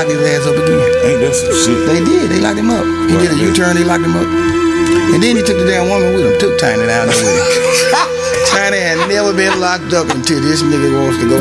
locked his ass up again. Ain't that some shit? They did. They locked him up. He did a U-turn. They locked him up. And then he took the damn woman with him. Took Tiny down there with him. Tiny had never been locked up until this nigga wants to go